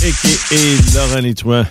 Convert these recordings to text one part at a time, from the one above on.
a.k.a. Laurent Létouin,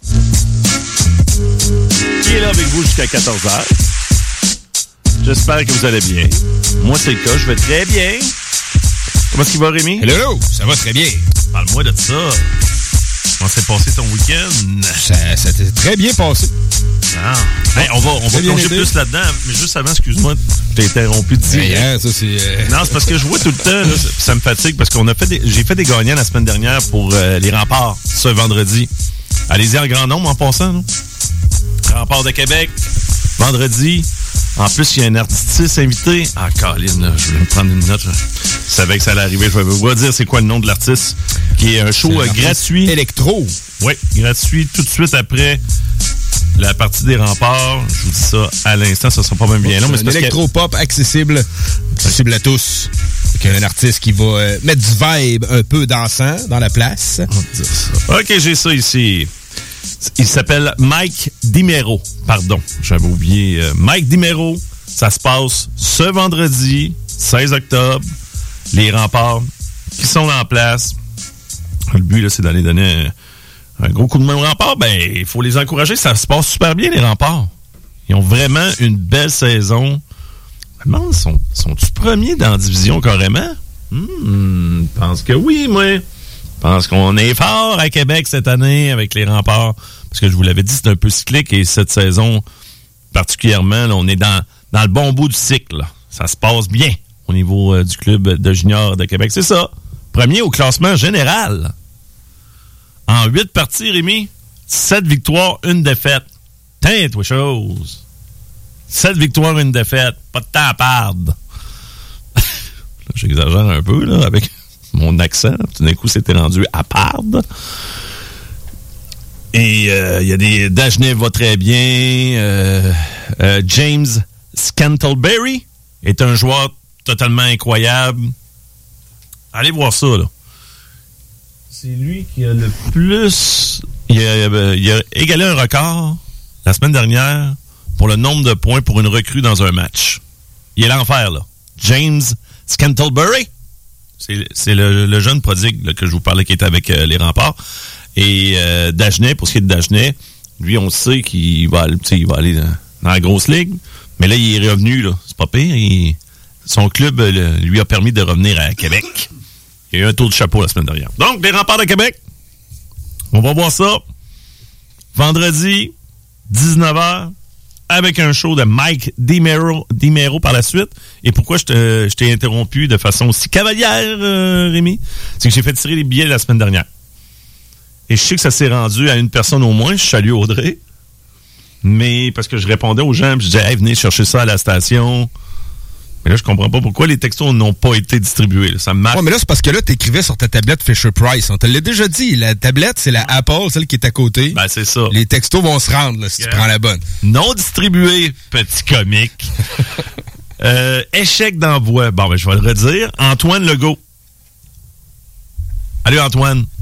qui est là avec vous jusqu'à 14h. J'espère que vous allez bien. Moi, c'est le cas. Je vais très bien. Comment est-ce qu'il va, Rémi? Hello, ça va très bien. Parle-moi de ça. Comment s'est passé ton week-end? Ça s'est très bien passé. Ah. Hey, on va plonger plus là-dedans. Mais juste avant, excuse-moi, je t'ai interrompu de dire. Hier, ça, c'est... Non, c'est parce que je vois tout le temps, là, ça me fatigue, parce j'ai fait des gagnants la semaine dernière pour les remparts, ce vendredi. Allez-y en grand nombre en passant. Là. Remparts de Québec, vendredi. En plus, il y a un artiste invité. Ah, Colin, là, je voulais me prendre une note. Là. Je savais que ça allait arriver. Je vais vous dire c'est quoi le nom de l'artiste. Qui est un show gratuit. Électro. Oui, gratuit tout de suite après la partie des remparts. Je vous dis ça à l'instant, ça sera pas même bien long. C'est un électro-pop accessible à tous. Avec un artiste qui va mettre du vibe un peu dansant dans la place. On va dire ça. OK, j'ai ça ici. Il s'appelle Mike DiMero. Pardon, j'avais oublié. Mike DiMero, ça se passe ce vendredi, 16 octobre. Les remparts qui sont en place. Le but, là, c'est d'aller donner un gros coup de main aux remparts. Ben, il faut les encourager. Ça se passe super bien, les remparts. Ils ont vraiment une belle saison. Je me demande, sont-ils premiers dans la division carrément? Je pense que oui, moi. Je pense qu'on est fort à Québec cette année avec les remparts. Parce que je vous l'avais dit, c'est un peu cyclique. Et cette saison, particulièrement, là, on est dans le bon bout du cycle. Là. Ça se passe bien au niveau du club de juniors de Québec. C'est ça. Premier au classement général. En 8 parties, Rémi, 7 victoires, 1 défaite. Tain, toi, chose. 7 victoires, 1 défaite. Pas de temps à perdre. J'exagère un peu, là, avec mon accent. Tout d'un coup, c'était rendu à perdre. Et il y a des... Dagenais va très bien. James Scantlebury est un joueur totalement incroyable. Allez voir ça, là. C'est lui qui a le plus... Il a égalé un record la semaine dernière pour le nombre de points pour une recrue dans un match. Il est l'enfer, là. James Scantlebury. C'est le jeune prodigue là, que je vous parlais qui était avec les remparts. Et Dagenais, pour ce qui est de Dagenais, lui, on sait qu'il va aller dans la grosse ligue. Mais là, il est revenu, là. C'est pas pire. Son club lui a permis de revenir à Québec. Il y a eu un tour de chapeau la semaine dernière. Donc, les remparts de Québec, on va voir ça vendredi, 19h, avec un show de Mike DiMero par la suite. Et pourquoi je t'ai interrompu de façon aussi cavalière, Rémi? C'est que j'ai fait tirer les billets la semaine dernière. Et je sais que ça s'est rendu à une personne au moins. Je salue Audrey. Mais parce que je répondais aux gens, puis je disais, hey, venez chercher ça à la station. Mais là, je comprends pas pourquoi les textos n'ont pas été distribués. Là. Ça me marque. Ouais, mais là, c'est parce que là, t'écrivais sur ta tablette Fisher-Price. On te l'a déjà dit. La tablette, c'est la Apple, celle qui est à côté. Ben, c'est ça. Les textos vont se rendre, là, si tu prends la bonne. Non distribué, petit comique. Échec d'envoi. Bon, ben, je vais le redire. Antoine Legault. Allez, Antoine.